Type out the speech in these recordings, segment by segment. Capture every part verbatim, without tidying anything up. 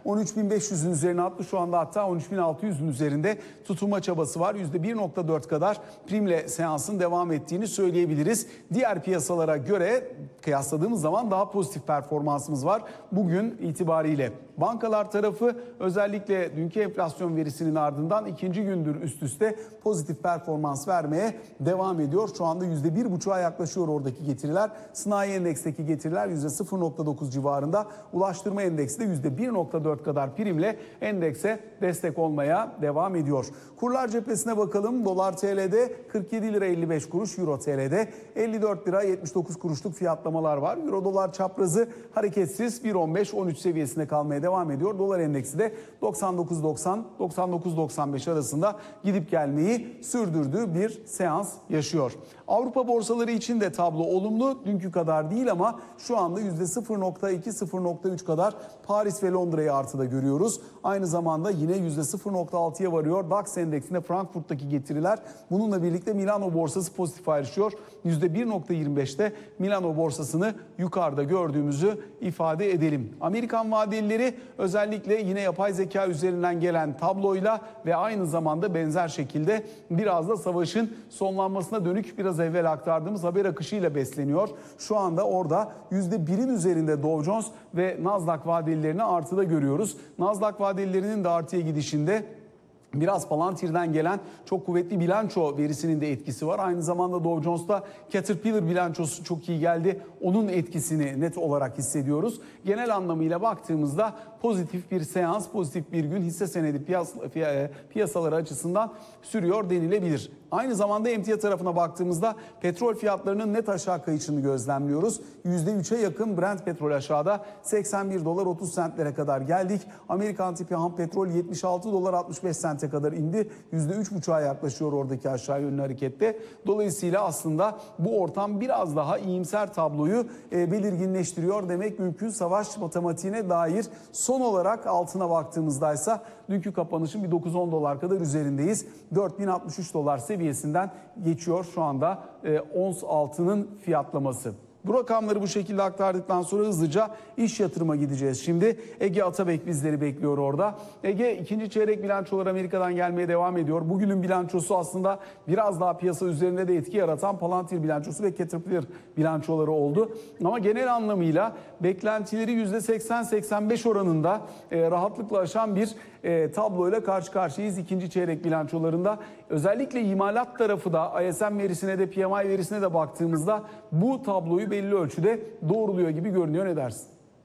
on üç bin beş yüzün üzerine attı. Şu anda hatta on üç bin altı yüzün üzerinde tutunma çabası var. yüzde bir nokta dört kadar primle seansın devam ettiğini söyleyebiliriz. Diğer piyasalara göre kıyasladığımız zaman daha pozitif performansımız var bugün itibariyle. Bankalar tarafı özellikle dünkü enflasyon verisinin ardından ikinci gündür üst üste pozitif performans vermeye devam ediyor. Şu anda yüzde bir buçuğa yaklaşıyor oradaki getiriler. Sanayi endeksteki getiriler yüzde sıfır nokta dokuz civarında. Ulaştırma endeksi de yüzde bir nokta dört kadar primle endekse destek olmaya devam ediyor. Kurlar cephesine bakalım. Dolar T L'de kırk yedi lira elli beş kuruş, Euro T L'de elli dört lira yetmiş dokuz kuruşluk fiyatlamalar var. Euro dolar çaprazı hareketsiz bir on beş on üç seviyesinde kalmaya devam ediyor. Dolar endeksi de doksan dokuz doksan doksan dokuz doksan beş arasında gidip gelmeyi sürdürdüğü bir seans yaşıyor. Avrupa borsaları için de tablo olumlu. Dünkü kadar değil ama şu anda yüzde sıfır nokta iki sıfır nokta üç kadar Paris ve Londra'yı artıda görüyoruz. Aynı zamanda yine yüzde sıfır nokta altıya varıyor DAX endeksinde Frankfurt'taki getiriler. Bununla birlikte Milano borsası pozitif ayrışıyor. yüzde bir nokta yirmi beşte Milano borsasını yukarıda gördüğümüzü ifade edelim. Amerikan vadelileri özellikle yine yapay zeka üzerinden gelen tabloyla ve aynı zamanda benzer şekilde biraz da savaşın sonlanmasına dönük biraz evvel aktardığımız haber akışıyla besleniyor. Şu anda orada yüzde birin üzerinde Dow Jones ve Nasdaq vadelilerini artıda görüyoruz. Nasdaq vadelilerinin de artıya gidişinde biraz Palantir'den gelen çok kuvvetli bilanço verisinin de etkisi var. Aynı zamanda Dow Jones'ta Caterpillar bilançosu çok iyi geldi. Onun etkisini net olarak hissediyoruz. Genel anlamıyla baktığımızda pozitif bir seans, pozitif bir gün hisse senedi piyas piyasaları açısından sürüyor denilebilir. Aynı zamanda emtia tarafına baktığımızda petrol fiyatlarının net aşağı kayışını gözlemliyoruz. yüzde üçe yakın Brent petrol aşağıda, seksen bir dolar otuz sentlere kadar geldik. Amerikan tipi ham petrol yetmiş altı dolar altmış beş sente kadar indi. yüzde üç buçuğa yaklaşıyor oradaki aşağı yönlü harekette. Dolayısıyla aslında bu ortam biraz daha iyimser tabloyu e, belirginleştiriyor demek mümkün savaş matematiğine dair. Son olarak altına baktığımızdaysa dünkü kapanışın bir dokuz on dolar kadar üzerindeyiz. dört bin altmış üç dolar seviyesinden geçiyor şu anda e, ons altının fiyatlaması. Bu rakamları bu şekilde aktardıktan sonra hızlıca iş yatırıma gideceğiz. Şimdi Ege Atabek bizleri bekliyor orada. Ege, ikinci çeyrek bilançolar Amerika'dan gelmeye devam ediyor. Bugünün bilançosu aslında biraz daha piyasa üzerinde de etki yaratan Palantir bilançosu ve Caterpillar bilançoları oldu. Ama genel anlamıyla beklentileri yüzde seksen seksen beş oranında e, rahatlıkla aşan bir e, tabloyla karşı karşıyayız ikinci çeyrek bilançolarında. Özellikle imalat tarafı da I S M verisine de P M I verisine de baktığımızda bu tabloyu belli ölçüde doğruluyor gibi görünüyor. Ne dersin?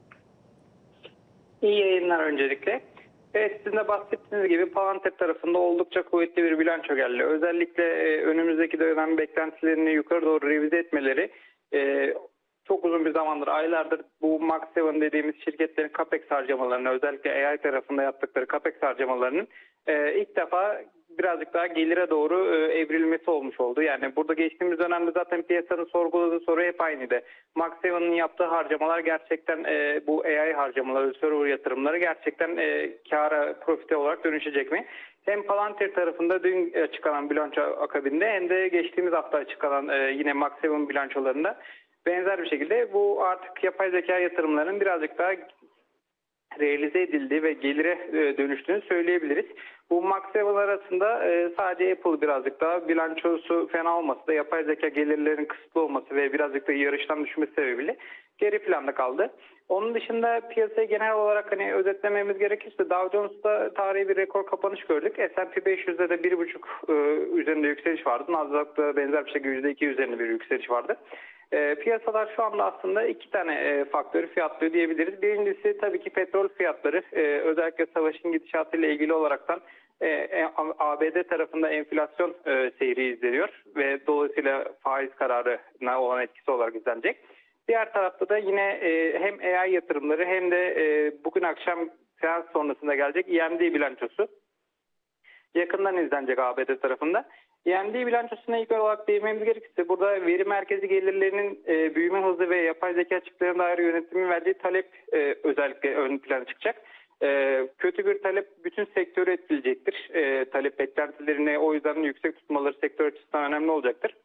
İyi yayınlar öncelikle. Evet, sizin de bahsettiğiniz gibi Palantir tarafında oldukça kuvvetli bir bilanço geldi. Özellikle e, önümüzdeki dönem beklentilerini yukarı doğru revize etmeleri e, çok uzun bir zamandır, aylardır bu Max yedi dediğimiz şirketlerin Capex harcamalarını, özellikle A I tarafında yaptıkları Capex harcamalarının e, ilk defa birazcık daha gelire doğru e, evrilmesi olmuş oldu. Yani burada geçtiğimiz dönemde zaten piyasanın sorguladığı soru hep aynıydı. Max yedi'nin yaptığı harcamalar gerçekten e, bu A I harcamaları, server yatırımları gerçekten e, kâra, profite olarak dönüşecek mi? Hem Palantir tarafında dün açıklanan bilanço akabinde hem de geçtiğimiz hafta açıklanan e, yine Max yedi bilançolarında benzer bir şekilde bu artık yapay zeka yatırımlarının birazcık daha realize edildiği ve gelire dönüştüğünü söyleyebiliriz. Bu Max yedi arasında sadece Apple birazcık daha bilançosu fena olması da yapay zeka gelirlerinin kısıtlı olması ve birazcık da yarıştan düşmesi sebebiyle geri planda kaldı. Onun dışında piyasayı genel olarak hani özetlememiz gerekirse Dow Jones'ta tarihi bir rekor kapanış gördük. S and P beş yüzde de bir buçuk üzerinde yükseliş vardı. Nasdaq'ta benzer bir şekilde yüzde iki üzerinde bir yükseliş vardı. E, piyasalar şu anda aslında iki tane e, faktörü fiyatlıyor diyebiliriz. Birincisi tabii ki petrol fiyatları. E, özellikle savaşın gidişatıyla ilgili olaraktan e, A B D tarafında enflasyon e, seyri izleniyor ve dolayısıyla faiz kararına olan etkisi olarak izlenecek. Diğer tarafta da yine e, hem A I yatırımları hem de e, bugün akşam seans sonrasında gelecek E M D bilançosu yakından izlenecek A B D tarafında. E M D bilançosuna ilk olarak değinmemiz gerekirse burada veri merkezi gelirlerinin e, büyüme hızı ve yapay zeka çıktılarına dair yönetimin verdiği talep e, özellikle ön plana çıkacak. E, kötü bir talep bütün sektörü etkileyecektir. E, talep beklentilerini o yüzden yüksek tutmaları sektör açısından önemli olacaktır.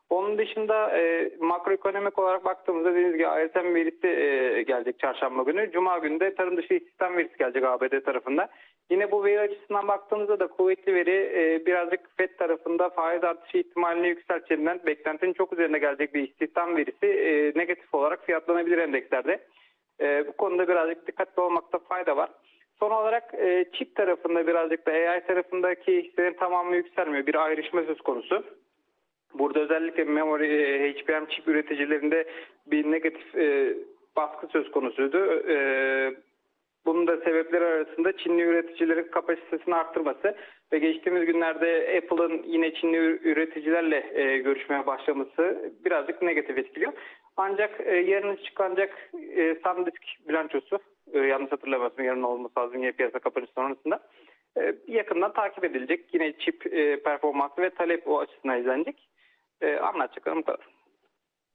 Onun dışında e, makroekonomik olarak baktığımızda dediğiniz gibi I S M verisi e, gelecek çarşamba günü. Cuma günü de tarım dışı istihdam verisi gelecek A B D tarafında. Yine bu veri açısından baktığımızda da kuvvetli veri e, birazcık Fed tarafında faiz artışı ihtimalini yükselteceğinden beklentinin çok üzerine gelecek bir istihdam verisi e, negatif olarak fiyatlanabilir endekslerde. E, bu konuda birazcık dikkatli olmakta fayda var. Son olarak e, çip tarafında birazcık da A I tarafındaki hisselerin tamamı yükselmiyor. Bir ayrışma söz konusu. Burada özellikle memory, e, H B M çip üreticilerinde bir negatif e, baskı söz konusuydu. E, bunun da sebepleri arasında Çinli üreticilerin kapasitesini arttırması ve geçtiğimiz günlerde Apple'ın yine Çinli üreticilerle e, görüşmeye başlaması birazcık negatif etkiliyor. Ancak e, yarın çıkacak e, SanDisk bilançosu, e, yanlış hatırlamıyorsam yarın olması lazım yine piyasa kapanışı sonrasında, e, yakından takip edilecek. Yine çip e, performansı ve talep o açısından izlenecek. E, anlatacaklarım bu kadar.